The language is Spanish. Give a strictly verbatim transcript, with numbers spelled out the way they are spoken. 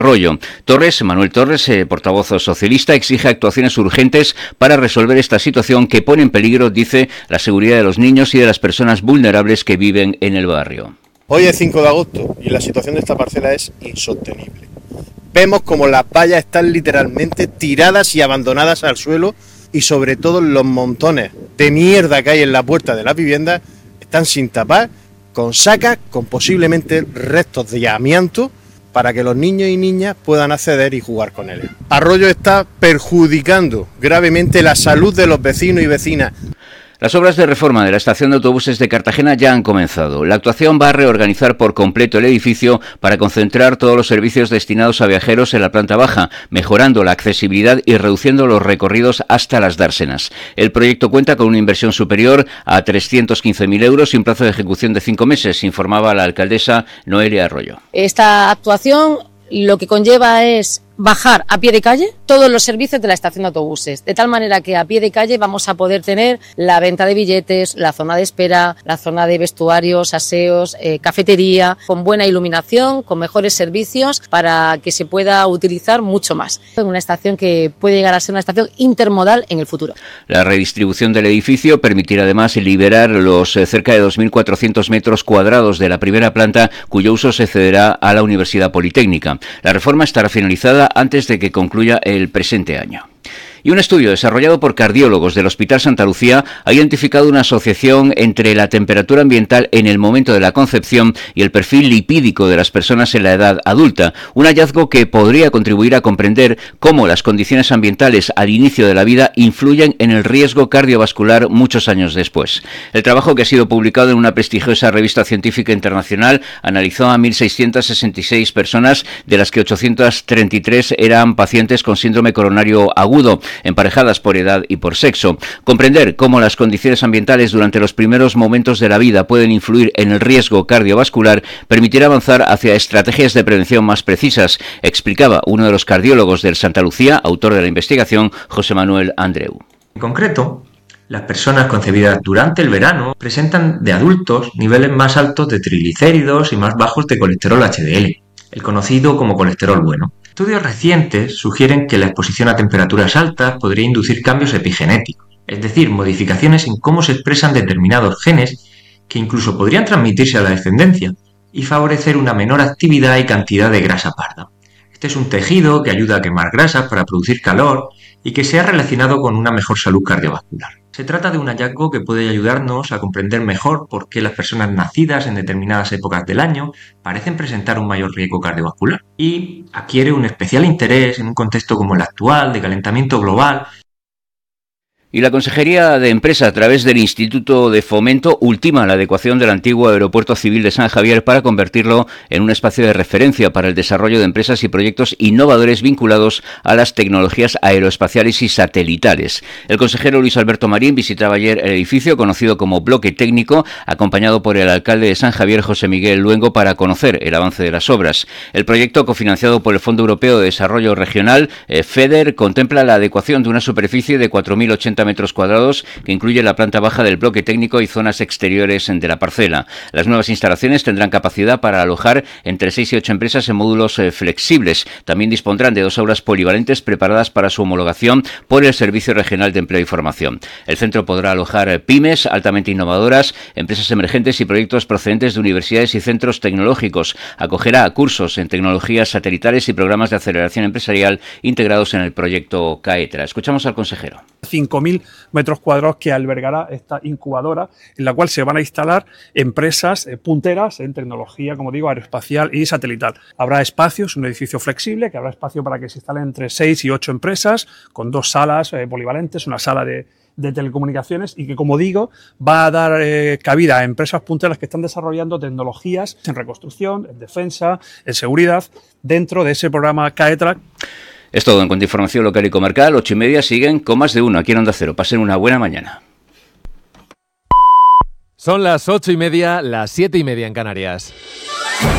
Rollo. Torres, Manuel Torres, eh, portavoz socialista, exige actuaciones urgentes para resolver esta situación que pone en peligro, dice, la seguridad de los niños y de las personas vulnerables que viven en el barrio. Hoy es cinco de agosto y la situación de esta parcela es insostenible. Vemos como las vallas están literalmente tiradas y abandonadas al suelo y sobre todo los montones de mierda que hay en la puerta de las viviendas están sin tapar, con sacas, con posiblemente restos de amianto, para que los niños y niñas puedan acceder y jugar con él. Arroyo está perjudicando gravemente la salud de los vecinos y vecinas. Las obras de reforma de la estación de autobuses de Cartagena ya han comenzado. La actuación va a reorganizar por completo el edificio para concentrar todos los servicios destinados a viajeros en la planta baja, mejorando la accesibilidad y reduciendo los recorridos hasta las dársenas. El proyecto cuenta con una inversión superior a trescientos quince mil euros y un plazo de ejecución de cinco meses, informaba la alcaldesa Noelia Arroyo. Esta actuación lo que conlleva es bajar a pie de calle todos los servicios de la estación de autobuses, de tal manera que a pie de calle vamos a poder tener la venta de billetes, la zona de espera, la zona de vestuarios, aseos, eh, cafetería, con buena iluminación, con mejores servicios para que se pueda utilizar mucho más. Una estación que puede llegar a ser una estación intermodal en el futuro. La redistribución del edificio permitirá además liberar los eh, cerca de dos mil cuatrocientos metros cuadrados de la primera planta, cuyo uso se cederá a la Universidad Politécnica. La reforma estará finalizada antes de que concluya el presente año. Y un estudio desarrollado por cardiólogos del Hospital Santa Lucía ha identificado una asociación entre la temperatura ambiental en el momento de la concepción y el perfil lipídico de las personas en la edad adulta, un hallazgo que podría contribuir a comprender cómo las condiciones ambientales al inicio de la vida influyen en el riesgo cardiovascular muchos años después. El trabajo, que ha sido publicado en una prestigiosa revista científica internacional, analizó a mil seiscientas sesenta y seis personas, de las que ochocientas treinta y tres eran pacientes con síndrome coronario agudo, emparejadas por edad y por sexo. Comprender cómo las condiciones ambientales durante los primeros momentos de la vida pueden influir en el riesgo cardiovascular permitirá avanzar hacia estrategias de prevención más precisas, explicaba uno de los cardiólogos del Santa Lucía, autor de la investigación, José Manuel Andreu. En concreto, las personas concebidas durante el verano presentan de adultos niveles más altos de triglicéridos y más bajos de colesterol H D L, el conocido como colesterol bueno. Estudios recientes sugieren que la exposición a temperaturas altas podría inducir cambios epigenéticos, es decir, modificaciones en cómo se expresan determinados genes que incluso podrían transmitirse a la descendencia y favorecer una menor actividad y cantidad de grasa parda. Este es un tejido que ayuda a quemar grasas para producir calor y que se ha relacionado con una mejor salud cardiovascular. Se trata de un hallazgo que puede ayudarnos a comprender mejor por qué las personas nacidas en determinadas épocas del año parecen presentar un mayor riesgo cardiovascular y adquiere un especial interés en un contexto como el actual de calentamiento global. Y la Consejería de Empresa, a través del Instituto de Fomento, ultima la adecuación del antiguo Aeropuerto Civil de San Javier para convertirlo en un espacio de referencia para el desarrollo de empresas y proyectos innovadores vinculados a las tecnologías aeroespaciales y satelitales. El consejero Luis Alberto Marín visitaba ayer el edificio, conocido como Bloque Técnico, acompañado por el alcalde de San Javier, José Miguel Luengo, para conocer el avance de las obras. El proyecto, cofinanciado por el Fondo Europeo de Desarrollo Regional, eh, FEDER, contempla la adecuación de una superficie de cuatro mil ochenta metros cuadrados, que incluye la planta baja del bloque técnico y zonas exteriores de la parcela. Las nuevas instalaciones tendrán capacidad para alojar entre seis y ocho empresas en módulos eh, flexibles. También dispondrán de dos aulas polivalentes preparadas para su homologación por el Servicio Regional de Empleo y Formación. El centro podrá alojar eh, pymes altamente innovadoras, empresas emergentes y proyectos procedentes de universidades y centros tecnológicos. Acogerá cursos en tecnologías satelitales y programas de aceleración empresarial integrados en el proyecto CAETRA. Escuchamos al consejero. cinco mil metros cuadrados que albergará esta incubadora, en la cual se van a instalar empresas eh, punteras en tecnología, como digo, aeroespacial y satelital. Habrá espacios, un edificio flexible, que habrá espacio para que se instalen entre seis y ocho empresas, con dos salas eh, polivalentes, una sala de, de telecomunicaciones, y que, como digo, va a dar eh, cabida a empresas punteras que están desarrollando tecnologías en reconstrucción, en defensa, en seguridad, dentro de ese programa CAETRA. Es todo en cuanto a información local y comarcal. Ocho y media siguen con más de uno aquí en Onda Cero. Pasen una buena mañana. Son las ocho y media, las siete y media en Canarias.